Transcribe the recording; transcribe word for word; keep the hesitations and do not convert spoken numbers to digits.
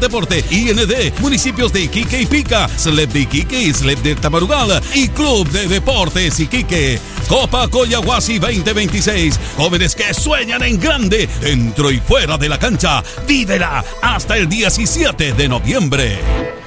Deporte, I N D, municipios de Iquique y Pica, S L E P de Iquique y S L E P de Tamarugal y Club de Deportes Iquique. Copa Coyahuasi veinte veintiséis. Jóvenes que sueñan en grande, dentro y fuera de la cancha. Vívela hasta el diecisiete de noviembre.